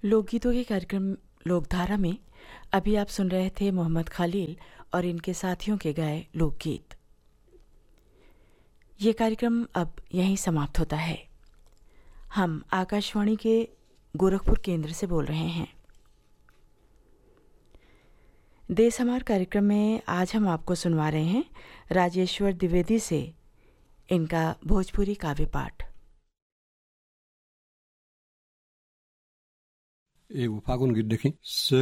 लोकगीतों के कार्यक्रम लोकधारा में अभी आप सुन रहे थे मोहम्मद खालिल और इनके साथियों के गाए लोकगीत। ये कार्यक्रम अब यहीं समाप्त होता है। हम आकाशवाणी के गोरखपुर केंद्र से बोल रहे हैं। देश हमार कार्यक्रम में आज हम आपको सुनवा रहे हैं राजेश्वर द्विवेदी से इनका भोजपुरी काव्य पाठ। एगो फागुन गीत देखी।